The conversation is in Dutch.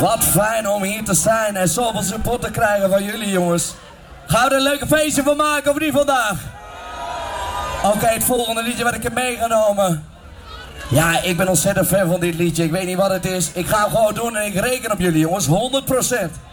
Wat fijn om hier te zijn en zoveel support te krijgen van jullie, jongens. Gaan we er een leuke feestje van maken of niet vandaag? Oké, het volgende liedje wat ik heb meegenomen. Ja, ik ben ontzettend fan van dit liedje. Ik weet niet wat het is. Ik ga hem gewoon doen en ik reken op jullie, jongens. 100%.